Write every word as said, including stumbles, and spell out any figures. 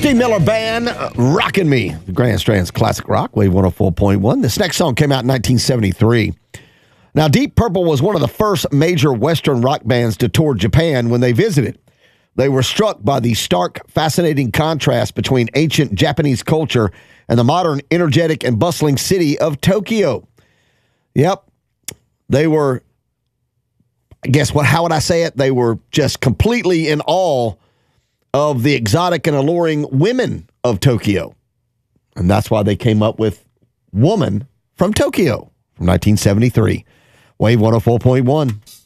Steve Miller Band, uh, Rockin' Me, the Grand Strand's classic rock, Wave one oh four point one. This next song came out in nineteen seventy-three. Now, Deep Purple was one of the first major Western rock bands to tour Japan when they visited. They were struck by the stark, fascinating contrast between ancient Japanese culture and the modern, energetic, and bustling city of Tokyo. Yep, they were, I guess, what? how would I say it? They were just completely in awe of the exotic and alluring women of Tokyo. And that's why they came up with Woman from Tokyo from nineteen seventy-three. Wave one oh four point one.